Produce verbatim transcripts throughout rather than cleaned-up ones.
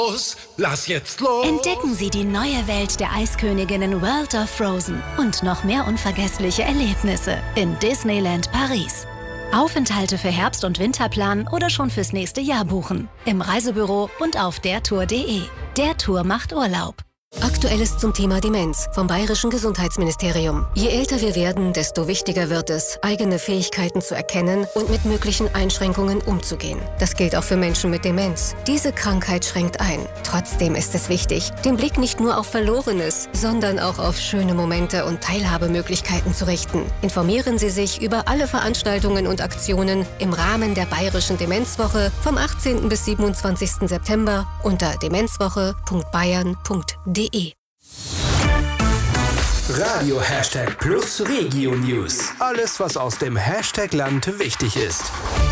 Lass jetzt los! Entdecken Sie die neue Welt der Eisköniginnen World of Frozen und noch mehr unvergessliche Erlebnisse in Disneyland Paris. Aufenthalte für Herbst- und Winterplan oder schon fürs nächste Jahr buchen. Im Reisebüro und auf dertour punkt de. Der Tour macht Urlaub. Aktuelles zum Thema Demenz vom Bayerischen Gesundheitsministerium. Je älter wir werden, desto wichtiger wird es, eigene Fähigkeiten zu erkennen und mit möglichen Einschränkungen umzugehen. Das gilt auch für Menschen mit Demenz. Diese Krankheit schränkt ein. Trotzdem ist es wichtig, den Blick nicht nur auf Verlorenes, sondern auch auf schöne Momente und Teilhabemöglichkeiten zu richten. Informieren Sie sich über alle Veranstaltungen und Aktionen im Rahmen der Bayerischen Demenzwoche vom achtzehnten bis siebenundzwanzigsten September unter demenzwoche punkt bayern punkt de. Radio Hashtag Plus Regio News. Alles, was aus dem Hashtag-Land wichtig ist.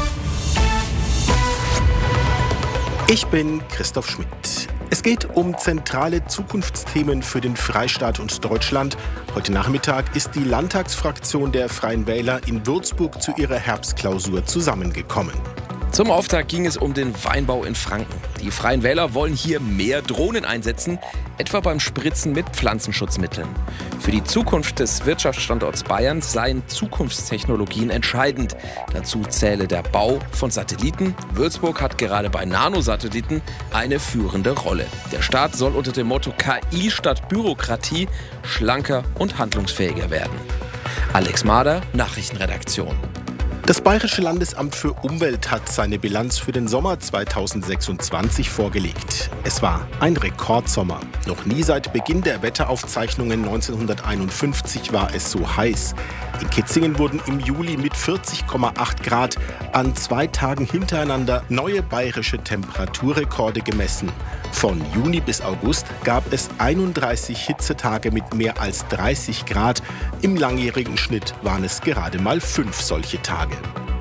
Ich bin Christoph Schmidt. Es geht um zentrale Zukunftsthemen für den Freistaat und Deutschland. Heute Nachmittag ist die Landtagsfraktion der Freien Wähler in Würzburg zu ihrer Herbstklausur zusammengekommen. Zum Auftakt ging es um den Weinbau in Franken. Die Freien Wähler wollen hier mehr Drohnen einsetzen, etwa beim Spritzen mit Pflanzenschutzmitteln. Für die Zukunft des Wirtschaftsstandorts Bayern seien Zukunftstechnologien entscheidend. Dazu zähle der Bau von Satelliten. Würzburg hat gerade bei Nanosatelliten eine führende Rolle. Der Staat soll unter dem Motto K I statt Bürokratie schlanker und handlungsfähiger werden. Alex Mader, Nachrichtenredaktion. Das Bayerische Landesamt für Umwelt hat seine Bilanz für den Sommer zweitausendsechsundzwanzig vorgelegt. Es war ein Rekordsommer. Noch nie seit Beginn der Wetteraufzeichnungen neunzehnhunderteinundfünfzig war es so heiß. In Kitzingen wurden im Juli mit vierzig Komma acht Grad an zwei Tagen hintereinander neue bayerische Temperaturrekorde gemessen. Von Juni bis August gab es einunddreißig Hitzetage mit mehr als dreißig Grad. Im langjährigen Schnitt waren es gerade mal fünf solche Tage.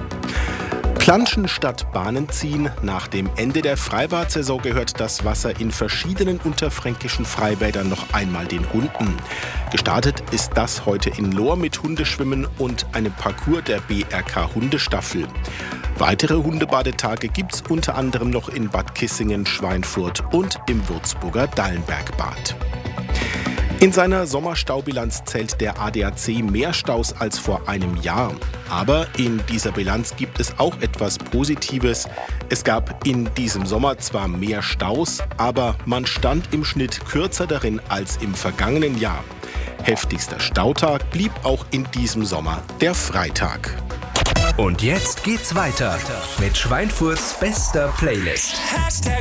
Planschen statt Bahnen ziehen. Nach dem Ende der Freibad-Saison gehört das Wasser in verschiedenen unterfränkischen Freibädern noch einmal den Hunden. Gestartet ist das heute in Lohr mit Hundeschwimmen und einem Parcours der B R K Hundestaffel. Weitere Hundebadetage gibt's unter anderem noch in Bad Kissingen, Schweinfurt und im Würzburger Dallenbergbad. In seiner Sommerstaubilanz zählt der A D A C mehr Staus als vor einem Jahr. Aber in dieser Bilanz gibt es auch etwas Positives. Es gab in diesem Sommer zwar mehr Staus, aber man stand im Schnitt kürzer darin als im vergangenen Jahr. Heftigster Stautag blieb auch in diesem Sommer der Freitag. Und jetzt geht's weiter mit Schweinfurts bester Playlist.